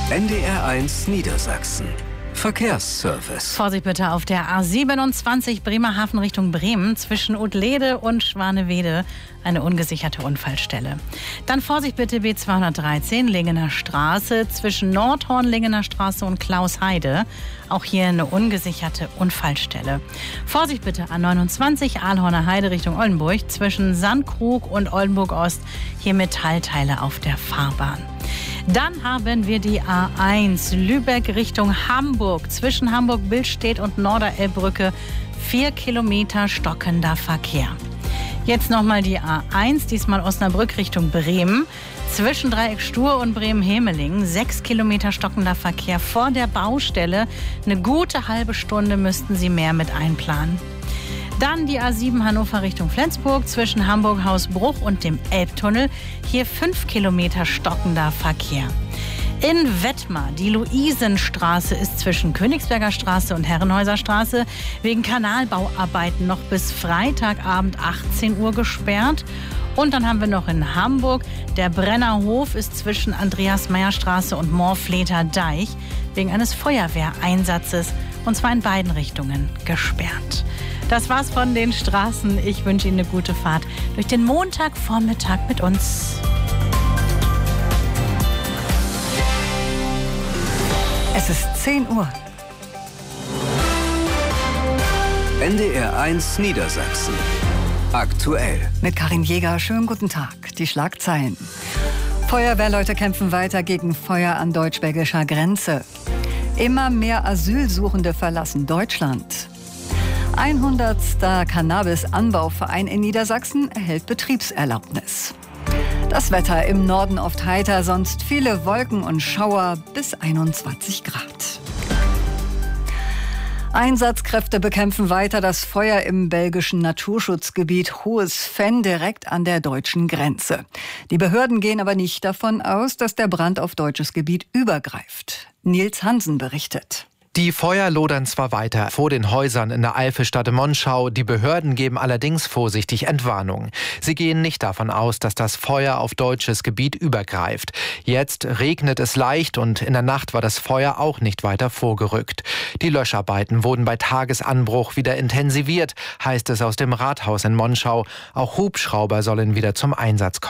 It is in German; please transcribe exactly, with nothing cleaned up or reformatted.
N D R eins Niedersachsen. Verkehrsservice. Vorsicht bitte auf der A siebenundzwanzig Bremerhaven Richtung Bremen zwischen Udlede und Schwanewede eine ungesicherte Unfallstelle. Dann Vorsicht bitte B zweihundertdreizehn Lingener Straße zwischen Nordhorn, Lingener Straße und Klausheide. Auch hier eine ungesicherte Unfallstelle. Vorsicht bitte A neunundzwanzig Ahlhorner Heide Richtung Oldenburg zwischen Sandkrug und Oldenburg Ost. Hier Metallteile auf der Fahrbahn. Dann haben wir die A eins Lübeck Richtung Hamburg. Zwischen Hamburg-Billstedt und Norderelbbrücke vier Kilometer stockender Verkehr. Jetzt nochmal die A eins, diesmal Osnabrück Richtung Bremen. Zwischen Dreieck Stur und Bremen-Hemelingen sechs Kilometer stockender Verkehr vor der Baustelle. Eine gute halbe Stunde müssten Sie mehr mit einplanen. Dann die A sieben Hannover Richtung Flensburg zwischen Hamburg-Hausbruch und dem Elbtunnel. Hier fünf Kilometer stockender Verkehr. In Wettmar, die Luisenstraße ist zwischen Königsberger Straße und Herrenhäuser Straße wegen Kanalbauarbeiten noch bis Freitagabend achtzehn Uhr gesperrt. Und dann haben wir noch in Hamburg, der Brennerhof ist zwischen Andreas-Meyer-Straße und Moorfleter Deich wegen eines Feuerwehreinsatzes, und zwar in beiden Richtungen, gesperrt. Das war's von den Straßen. Ich wünsche Ihnen eine gute Fahrt durch den Montagvormittag mit uns. Es ist zehn Uhr. N D R eins Niedersachsen. Aktuell. Mit Karin Jäger, schönen guten Tag. Die Schlagzeilen. Feuerwehrleute kämpfen weiter gegen Feuer an deutsch-belgischer Grenze. Immer mehr Asylsuchende verlassen Deutschland. hundertster Cannabis-Anbauverein in Niedersachsen erhält Betriebserlaubnis. Das Wetter im Norden oft heiter, sonst viele Wolken und Schauer bis einundzwanzig Grad. Einsatzkräfte bekämpfen weiter das Feuer im belgischen Naturschutzgebiet Hohes Venn direkt an der deutschen Grenze. Die Behörden gehen aber nicht davon aus, dass der Brand auf deutsches Gebiet übergreift. Nils Hansen berichtet. Die Feuer lodern zwar weiter vor den Häusern in der Eifelstadt Monschau, die Behörden geben allerdings vorsichtig Entwarnung. Sie gehen nicht davon aus, dass das Feuer auf deutsches Gebiet übergreift. Jetzt regnet es leicht und in der Nacht war das Feuer auch nicht weiter vorgerückt. Die Löscharbeiten wurden bei Tagesanbruch wieder intensiviert, heißt es aus dem Rathaus in Monschau. Auch Hubschrauber sollen wieder zum Einsatz kommen.